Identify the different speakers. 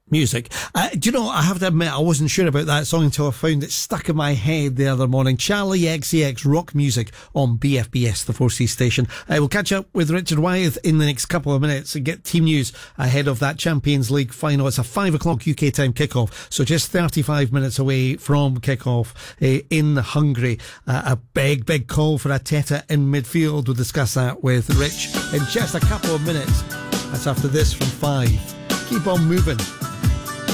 Speaker 1: music. Do you know, I have to admit, I wasn't sure about that song until I found it stuck in my head the other morning. Charlie XCX Rock Music on BFBS, the 4C station. We'll catch up with Richard Wyeth in the next couple of minutes and get team news ahead of that Champions League final. It's a 5 o'clock UK time kickoff, so just 35 minutes away from kickoff in Hungary. A big call for Arteta in midfield. We'll discuss that with Rich in just a couple of minutes. That's after this from 5. Keep on moving.